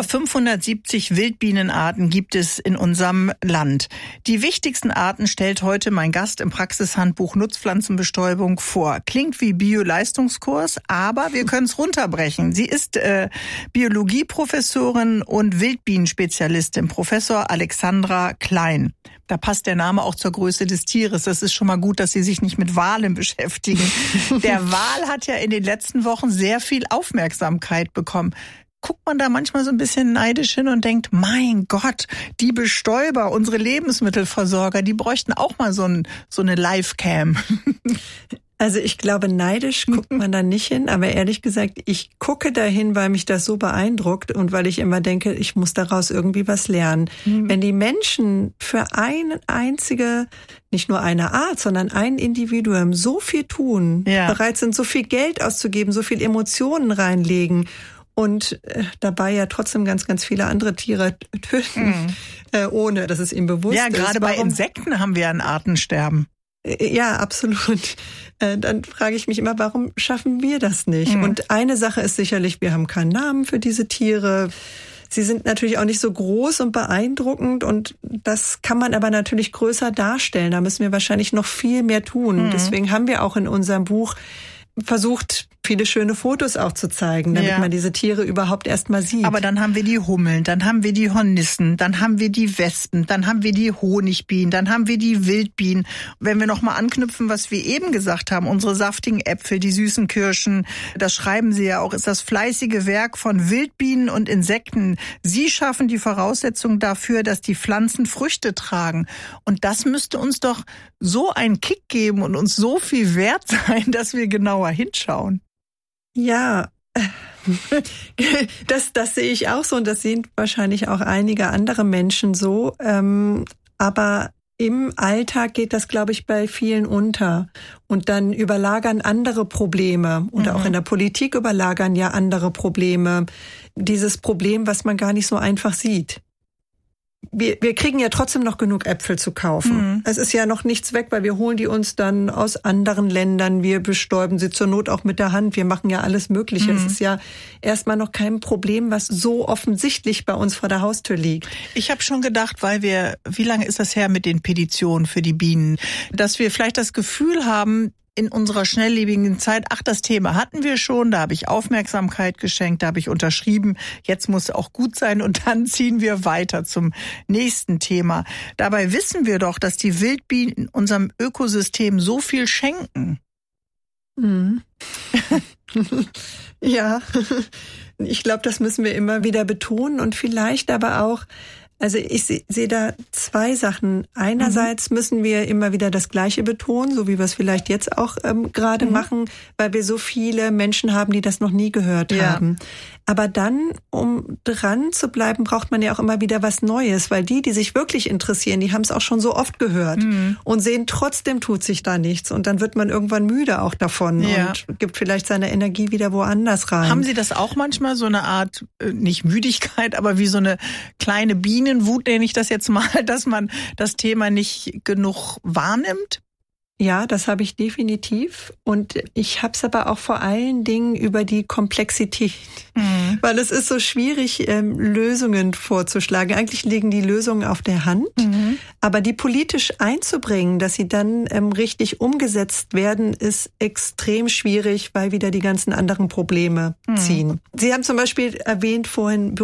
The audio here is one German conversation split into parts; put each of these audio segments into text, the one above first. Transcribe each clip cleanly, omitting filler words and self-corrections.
Über 570 Wildbienenarten gibt es in unserem Land. Die wichtigsten Arten stellt heute mein Gast im Praxishandbuch Nutzpflanzenbestäubung vor. Klingt wie Bio-Leistungskurs, aber wir können es runterbrechen. Sie ist Biologieprofessorin und Wildbienenspezialistin, Professor Alexandra Klein. Da passt der Name auch zur Größe des Tieres. Das ist schon mal gut, dass Sie sich nicht mit Walen beschäftigen. Der Wal hat ja in den letzten Wochen sehr viel Aufmerksamkeit bekommen. Guckt man da manchmal so ein bisschen neidisch hin und denkt, mein Gott, die Bestäuber, unsere Lebensmittelversorger, die bräuchten auch mal so eine Live-Cam. Also ich glaube, neidisch guckt man da nicht hin, aber ehrlich gesagt, ich gucke dahin, weil mich das so beeindruckt und weil ich immer denke, ich muss daraus irgendwie was lernen. Wenn die Menschen für eine einzige, nicht nur eine Art, sondern ein Individuum so viel tun, bereit sind, so viel Geld auszugeben, so viel Emotionen reinlegen und dabei ja trotzdem ganz, ganz viele andere Tiere töten, ohne dass es ihnen bewusst ist. Ja, gerade bei Insekten haben wir ein Artensterben. Ja, absolut. Dann frage ich mich immer, warum schaffen wir das nicht? Und eine Sache ist sicherlich, wir haben keinen Namen für diese Tiere. Sie sind natürlich auch nicht so groß und beeindruckend und das kann man aber natürlich größer darstellen. Da müssen wir wahrscheinlich noch viel mehr tun. Deswegen haben wir auch in unserem Buch versucht, viele schöne Fotos auch zu zeigen, damit man diese Tiere überhaupt erst mal sieht. Aber dann haben wir die Hummeln, dann haben wir die Hornissen, dann haben wir die Wespen, dann haben wir die Honigbienen, dann haben wir die Wildbienen. Wenn wir noch mal anknüpfen, was wir eben gesagt haben, unsere saftigen Äpfel, die süßen Kirschen, das schreiben Sie ja auch, ist das fleißige Werk von Wildbienen und Insekten. Sie schaffen die Voraussetzungen dafür, dass die Pflanzen Früchte tragen. Und das müsste uns doch so einen Kick geben und uns so viel wert sein, dass wir genauer hinschauen. Ja, das sehe ich auch so und das sehen wahrscheinlich auch einige andere Menschen so. Aber im Alltag geht das, glaube ich, bei vielen unter. Und dann überlagern andere Probleme oder auch in der Politik überlagern ja andere Probleme. Dieses Problem, was man gar nicht so einfach sieht. Wir kriegen ja trotzdem noch genug Äpfel zu kaufen. Es ist ja noch nichts weg, weil wir holen die uns dann aus anderen Ländern. Wir bestäuben sie zur Not auch mit der Hand. Wir machen ja alles Mögliche. Es ist ja erstmal noch kein Problem, was so offensichtlich bei uns vor der Haustür liegt. Ich habe schon gedacht, wie lange ist das her mit den Petitionen für die Bienen, dass wir vielleicht das Gefühl haben, in unserer schnelllebigen Zeit, das Thema hatten wir schon, da habe ich Aufmerksamkeit geschenkt, da habe ich unterschrieben, jetzt muss auch gut sein und dann ziehen wir weiter zum nächsten Thema. Dabei wissen wir doch, dass die Wildbienen in unserem Ökosystem so viel schenken. Ja, ich glaube, das müssen wir immer wieder betonen und vielleicht aber auch, also ich sehe da zwei Sachen. Einerseits müssen wir immer wieder das Gleiche betonen, so wie wir es vielleicht jetzt auch gerade machen, weil wir so viele Menschen haben, die das noch nie gehört haben. Aber dann, um dran zu bleiben, braucht man ja auch immer wieder was Neues, weil die sich wirklich interessieren, die haben es auch schon so oft gehört und sehen, trotzdem tut sich da nichts. Und dann wird man irgendwann müde auch davon und gibt vielleicht seine Energie wieder woanders rein. Haben Sie das auch manchmal, so eine Art, nicht Müdigkeit, aber wie so eine kleine Bienenwut, nenne ich das jetzt mal, dass man das Thema nicht genug wahrnimmt? Ja, das habe ich definitiv. Und ich habe es aber auch vor allen Dingen über die Komplexität. Weil es ist so schwierig, Lösungen vorzuschlagen. Eigentlich liegen die Lösungen auf der Hand. Aber die politisch einzubringen, dass sie dann richtig umgesetzt werden, ist extrem schwierig, weil wieder die ganzen anderen Probleme ziehen. Sie haben zum Beispiel erwähnt vorhin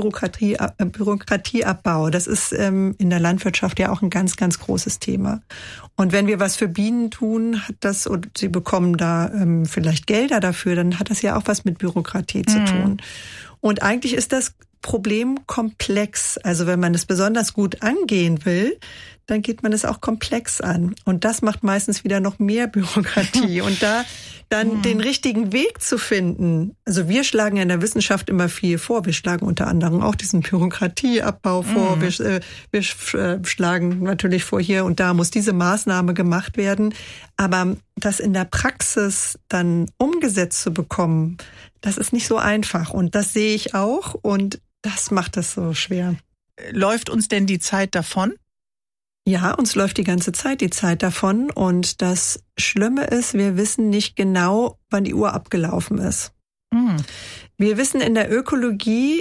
Bürokratieabbau. Das ist in der Landwirtschaft ja auch ein ganz, ganz großes Thema. Und wenn wir was für Bienen tun, hat das, und sie bekommen da vielleicht Gelder dafür, dann hat das ja auch was mit Bürokratie zu tun. Und eigentlich ist das Problem komplex. Also wenn man es besonders gut angehen will, dann geht man es auch komplex an. Und das macht meistens wieder noch mehr Bürokratie. Und da dann den richtigen Weg zu finden. Also wir schlagen ja in der Wissenschaft immer viel vor. Wir schlagen unter anderem auch diesen Bürokratieabbau vor. Wir schlagen natürlich vor, hier und da muss diese Maßnahme gemacht werden. Aber das in der Praxis dann umgesetzt zu bekommen, das ist nicht so einfach. Und das sehe ich auch. Und das macht es so schwer. Läuft uns denn die Zeit davon? Ja, uns läuft die ganze Zeit die Zeit davon. Und das Schlimme ist, wir wissen nicht genau, wann die Uhr abgelaufen ist. Wir wissen in der Ökologie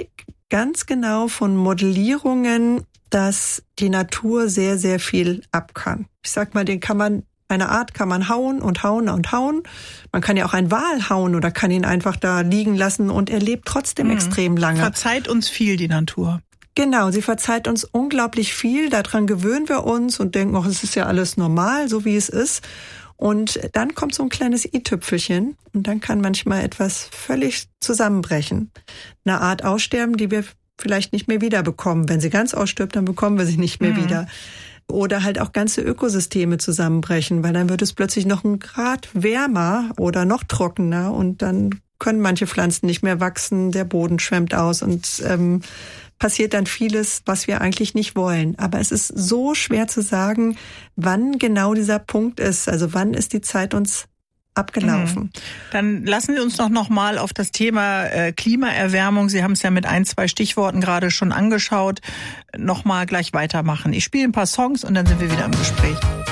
ganz genau von Modellierungen, dass die Natur sehr, sehr viel ab kann. Ich sag mal, eine Art kann man hauen und hauen und hauen. Man kann ja auch einen Wal hauen oder kann ihn einfach da liegen lassen und er lebt trotzdem extrem lange. Verzeiht uns viel, die Natur. Genau, sie verzeiht uns unglaublich viel. Daran gewöhnen wir uns und denken, es ist ja alles normal, so wie es ist. Und dann kommt so ein kleines i-Tüpfelchen und dann kann manchmal etwas völlig zusammenbrechen. Eine Art aussterben, die wir vielleicht nicht mehr wiederbekommen. Wenn sie ganz ausstirbt, dann bekommen wir sie nicht mehr wieder. Oder halt auch ganze Ökosysteme zusammenbrechen, weil dann wird es plötzlich noch ein Grad wärmer oder noch trockener und dann können manche Pflanzen nicht mehr wachsen, der Boden schwemmt aus und passiert dann vieles, was wir eigentlich nicht wollen. Aber es ist so schwer zu sagen, wann genau dieser Punkt ist. Also wann ist die Zeit uns abgelaufen. Dann lassen Sie uns doch noch mal auf das Thema Klimaerwärmung, Sie haben es ja mit 1, 2 Stichworten gerade schon angeschaut, noch mal gleich weitermachen. Ich spiele ein paar Songs und dann sind wir wieder im Gespräch.